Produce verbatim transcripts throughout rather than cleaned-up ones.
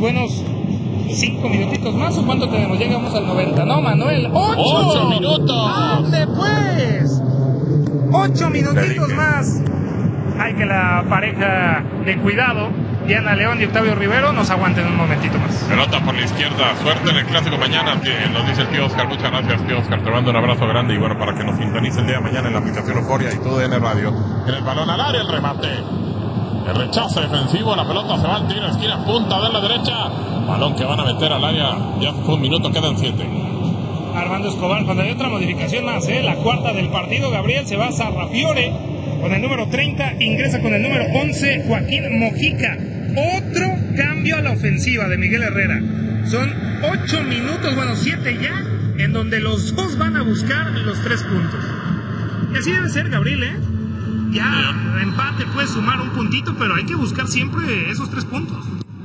buenos cinco minutitos más. ¿O cuánto tenemos? Llegamos al noventa, ¿no, Manuel? ¡Ocho! ¡Ocho minutos! ¡Ande, pues! ¡Ocho minutitos más! Hay que la pareja de cuidado, Diana León y Octavio Rivero, nos aguanten un momentito más. Pelota por la izquierda, suerte en el clásico mañana, nos dice el tío Oscar. Muchas gracias, tío Oscar, te mando un abrazo grande y bueno, para que nos sintonice el día de mañana en la aplicación Euforia y todo en el radio. En el balón al área, el remate, el rechazo defensivo, la pelota se va al tiro, esquina, punta de la derecha, balón que van a meter al área, ya fue un minuto, quedan siete. Armando Escobar, cuando hay otra modificación más, ¿eh? La cuarta del partido, Gabriel, se va a Sarrafiore con el número treinta, ingresa con el número once, Joaquín Mojica. Otro cambio a la ofensiva de Miguel Herrera. Son ocho minutos, bueno, siete ya, en donde los dos van a buscar los tres puntos. Y así debe ser, Gabriel, ¿eh? Ya, empate puede sumar un puntito, pero hay que buscar siempre esos tres puntos.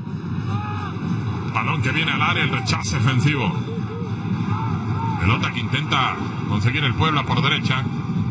Balón que viene al área, el rechazo defensivo. Pelota que intenta conseguir el Puebla por derecha.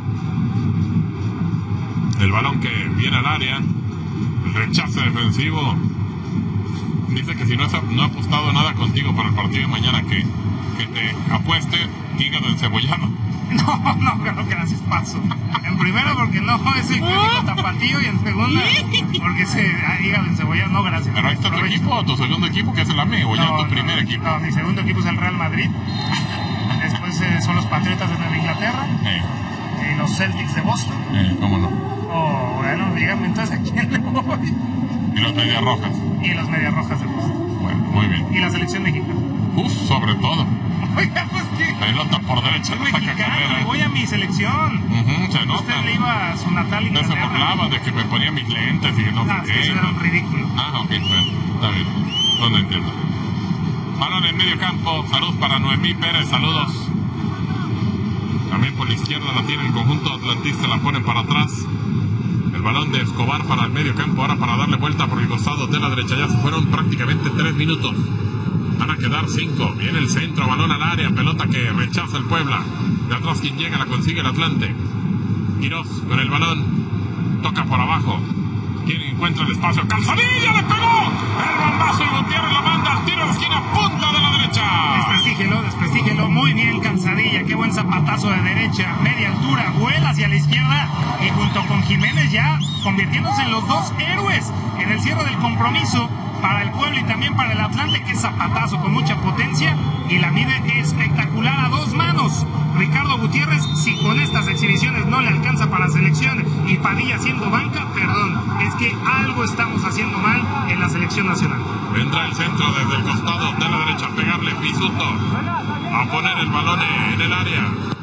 El balón que viene al área, el rechazo defensivo. Dice que si no, has, no ha apostado nada contigo para el partido de mañana, que, que te apueste hígado encebollado. No, no, no, gracias, paso. En primero porque no es el clásico tapatío, y en segunda porque ese hígado encebollado, no, gracias. Pero ahí está tu equipo, tu segundo equipo, que es el A M E, o ya no, tu primer no, equipo. No, mi segundo equipo es el Real Madrid. Después eh, son los Patriotas de Nueva Inglaterra. Eh. Y los Celtics de Boston. Eh, ¿Cómo no? Oh, bueno, dígame entonces a quién le voy. Y los Medias Rojas. Y los Medias Rojas de Boston. Bueno, muy bien. Y la selección mexicana. Uf, sobre todo. Oiga, pues que... Pelota por derecha. Soy mexicano, me voy a mi selección. Uh-huh, se nota. Usted le iba a su natal No Inglaterra. se burlaba de que me ponía mis lentes y no Ah, sé que qué. eso era un ridículo. Ah, ok, bueno, está bien. No lo entiendo. Balón en medio campo. Saludos para Noemí Pérez, saludos. También por la izquierda la tiene el conjunto atlantista, la ponen para atrás. El balón de Escobar para el medio campo, ahora para darle vuelta por el costado de la derecha. Ya se fueron prácticamente tres minutos. Van a quedar cinco. Viene el centro, balón al área, pelota que rechaza el Puebla. De atrás quien llega la consigue el Atlante. Quirós con el balón. Toca por abajo. Quien encuentra el espacio. ¡Calzadilla le pegó! El baldazo y Gutiérrez la manda al tiro de esquina, punta de la derecha. Desprestígelo, desprestígelo. Muy bien, Calzadilla. Qué buen zapatazo de derecha. Media altura. Vuela hacia la izquierda. Y junto con Jiménez ya convirtiéndose en los dos héroes en el cierre del compromiso para el Puebla y también para el Atlante. Que zapatazo con mucha potencia. Y la mide espectacular a dos manos. Ricardo Gutiérrez, si con estas exhibiciones no le alcanza para la selección y Padilla haciendo banca, perdón, es que algo estamos haciendo mal en la selección nacional. Vendrá el centro desde el costado de la derecha a pegarle Pisuto, a poner el balón en el área.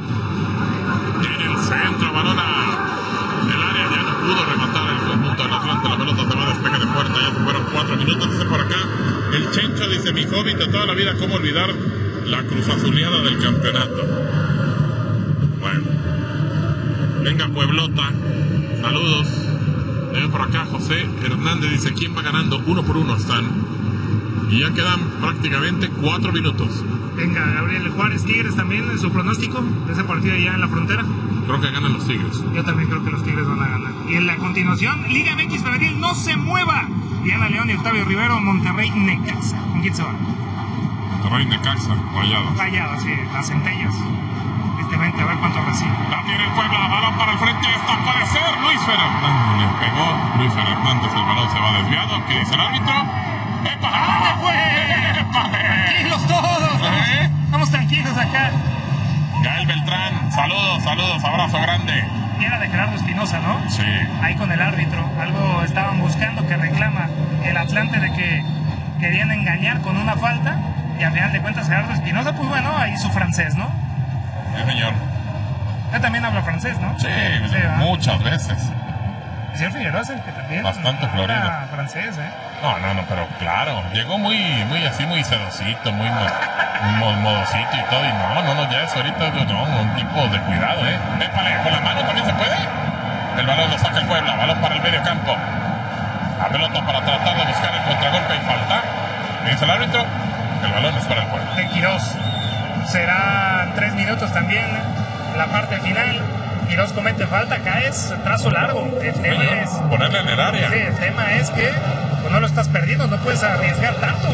En el centro, balón a el área, ya no pudo rematar el conjunto del Atlante. La pelota se va a despegue de puerta, ya se fueron cuatro minutos. Dice por acá, el Chencho dice, mi hobby de toda la vida, ¿cómo olvidar la cruz azuleada del campeonato? Bueno, venga Pueblota, saludos. Ven por acá José Hernández, dice, ¿quién va ganando? Uno por uno están. Y ya quedan prácticamente cuatro minutos. Venga, Gabriel Juárez, Tigres también, en su pronóstico de ese partido allá en la frontera. Creo que ganan los Tigres. Yo también creo que los Tigres van a ganar. Y en la continuación, Liga M X Femenil, no se mueva. Diana León y Octavio Rivero, Monterrey Necaxa. ¿Con quién se va? Monterrey Necaxa, Rayadas. Rayadas, sí, las centellas. Este vente a ver cuánto recibe. La tiene el Puebla, balón para el frente, esta puede ser Luis Fernández. Le pegó Luis Fernández, el balón se va desviado. ¿Qué dice el árbitro? ¡Epa! ¡Ande pues! ¡Epa! ¡Tranquilos todos! ¿Eh? Estamos tranquilos acá. Gael Beltrán, saludos, saludos, abrazo grande. Y era de Gerardo Espinosa, ¿no? Sí. Ahí con el árbitro. Algo estaban buscando que reclama el Atlante de que querían engañar con una falta. Y al final de cuentas Gerardo Espinosa, pues bueno, ahí su francés, ¿no? Sí, señor. Él también habla francés, ¿no? Sí, sí muchas veces. El señor Figueroa es el que también bastante florido. habla francés, ¿eh? No, no, no, pero claro, llegó muy, muy así, muy sedosito, muy mo modosito y todo, y no, no, no, ya es ahorita, no, un tipo de cuidado, ¿eh? Épale, con la mano también se puede. El balón lo saca el Puebla, balón para el medio campo. La pelota para tratar de buscar el contragolpe y falta. ¿Me dice el árbitro? El balón es para el Puebla. De Quirós. Serán tres minutos también, la parte final. Quirós comete falta, caes trazo largo. El tema Señor, es ponerle en el área. Sí, el tema es que pues, no lo estás perdiendo, no puedes arriesgar tanto.